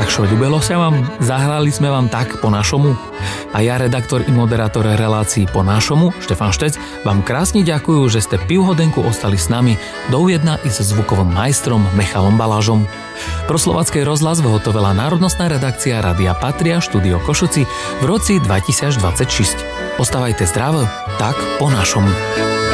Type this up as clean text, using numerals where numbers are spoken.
Tak čo, ľúbilo sa vám? Zahrali sme vám tak po našomu? A ja, redaktor i moderátor relácií po našomu, Štefan Štec, vám krásne ďakujú, že ste pivhodenku ostali s nami do ujedna i so zvukovým majstrom Michalom Balážom. Pro Slovácky rozhlas vyhotovila národnostná redakcia Rádia Patria štúdio Košuci v roci 2026. Ostávajte zdravo, tak po našomu.